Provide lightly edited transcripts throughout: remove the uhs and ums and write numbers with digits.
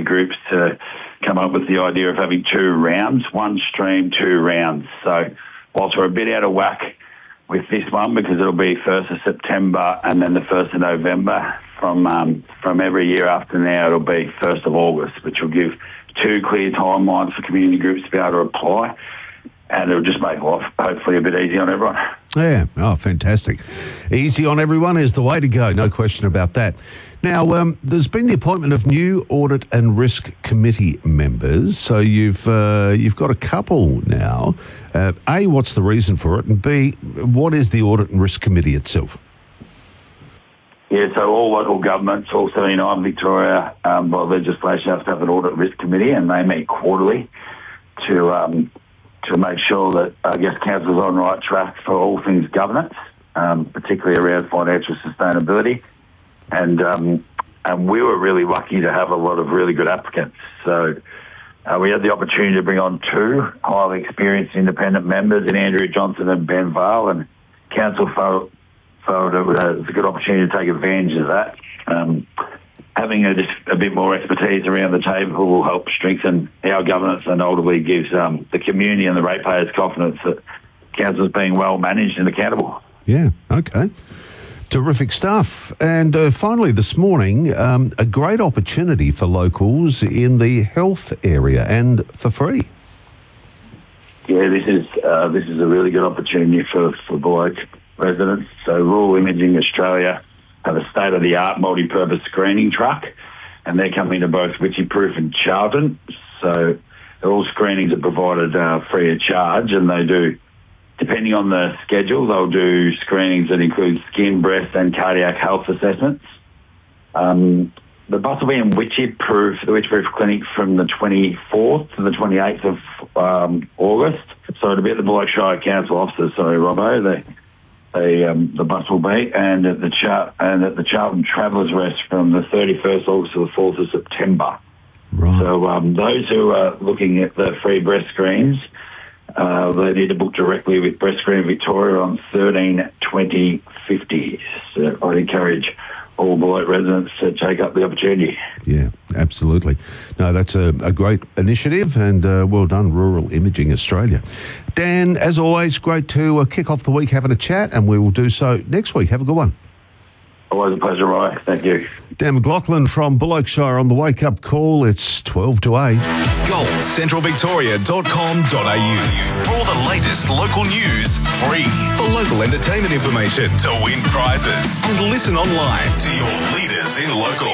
groups to come up with the idea of having 2 rounds, 1 stream, 2 rounds. So whilst we're a bit out of whack with this one, because it'll be 1st of September and then the 1st of November, from every year after now, it'll be 1st of August, which will give 2 clear timelines for community groups to be able to apply. And it'll just make life hopefully a bit easier on everyone. Yeah, oh, fantastic. Easy on everyone is the way to go, no question about that. Now, there's been the appointment of new Audit and Risk Committee members, so you've got a couple now. A, what's the reason for it? And B, what is the Audit and Risk Committee itself? Yeah, so all local governments, all 79 Victoria, by legislation, have to have an Audit and Risk Committee, and they meet quarterly to make sure that, I guess, council's on the right track for all things governance, particularly around financial sustainability. And we were really lucky to have a lot of really good applicants. So we had the opportunity to bring on 2 highly experienced independent members in Andrew Johnson and Ben Vale, and council felt it was a good opportunity to take advantage of that. Having a bit more expertise around the table will help strengthen our governance and ultimately gives the community and the ratepayers confidence that council's being well managed and accountable. Yeah, okay. Terrific stuff. And finally this morning, a great opportunity for locals in the health area and for free. Yeah, this is a really good opportunity for Beloak residents. So Rural Imaging Australia have a state-of-the-art multi-purpose screening truck, and they're coming to both Wycheproof and Charlton. So all screenings are provided free of charge, and they do, depending on the schedule, they'll do screenings that include skin, breast and cardiac health assessments. The bus will be in Wycheproof, the Wycheproof Clinic, from the 24th to the 28th of August. So it'll be at the Beloak Shire Council offices, sorry, Robbo. The bus will be, and at the Charlton Travellers Rest from the 31st August to the 4th of September. Right. So those who are looking at the free breast screens, they need to book directly with Breast Screen Victoria on 13 20 50. So I'd encourage all Beloit residents to take up the opportunity. Yeah, absolutely. No, that's a great initiative, and well done, Rural Imaging Australia. Dan, as always, great to kick off the week having a chat, and we will do so next week. Have a good one. Always a pleasure, Ryan. Thank you. Dan McLaughlin from Beloak Shire on the Wake Up Call. It's 12 to 8. GoldCentralVictoria.com.au for all the latest local news, free, for local entertainment information, to win prizes, and listen online to your leaders in local.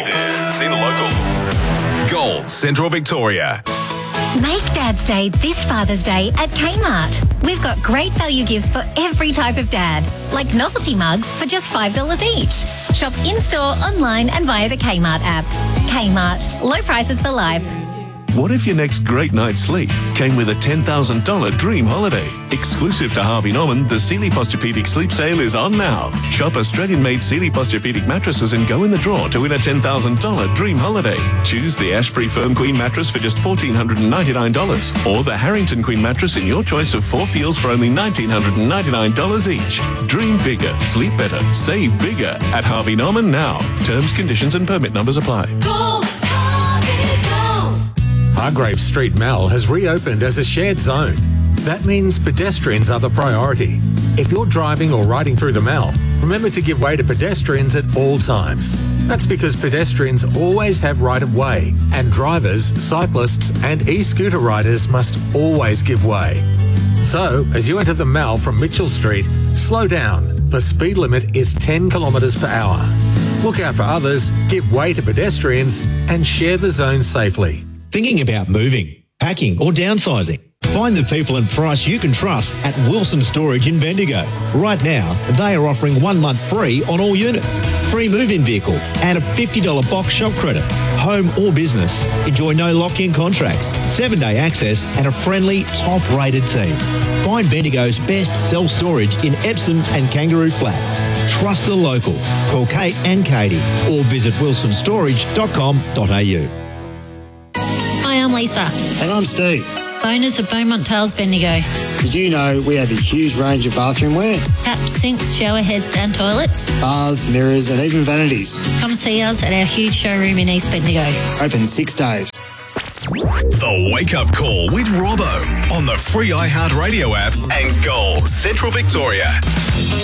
Gold Central Victoria. Make Dad's Day this Father's Day at Kmart. We've got great value gifts for every type of dad, like novelty mugs for just $5 each. Shop in-store, online and via the Kmart app. Kmart. Low prices for life. What if your next great night's sleep came with a $10,000 dream holiday? Exclusive to Harvey Norman, the Sealy Posturepedic Sleep Sale is on now. Shop Australian-made Sealy Posturepedic mattresses and go in the draw to win a $10,000 dream holiday. Choose the Ashbury Firm Queen mattress for just $1,499 or the Harrington Queen mattress in your choice of 4 feels for only $1,999 each. Dream bigger, sleep better, save bigger at Harvey Norman now. Terms, conditions and permit numbers apply. Hargrave Street Mall has reopened as a shared zone. That means pedestrians are the priority. If you're driving or riding through the mall, remember to give way to pedestrians at all times. That's because pedestrians always have right of way, and drivers, cyclists and e-scooter riders must always give way. So, as you enter the mall from Mitchell Street, slow down. The speed limit is 10 kilometres per hour. Look out for others, give way to pedestrians and share the zone safely. Thinking about moving, packing or downsizing? Find the people and price you can trust at Wilson Storage in Bendigo. Right now, they are offering 1 month free on all units, free move-in vehicle and a $50 box shop credit. Home or business, enjoy no lock-in contracts, 7-day access and a friendly, top-rated team. Find Bendigo's best self-storage in Epsom and Kangaroo Flat. Trust a local. Call Kate and Katie or visit wilsonstorage.com.au. Hi, I'm Lisa. And I'm Steve. Owners of Beaumont Tales Bendigo. Did you know we have a huge range of bathroom wear? Taps, sinks, shower heads and toilets. Bars, mirrors and even vanities. Come see us at our huge showroom in East Bendigo. Open 6 days. The Wake Up Call with Robbo on the free iHeartRadio app and Gold Central Victoria.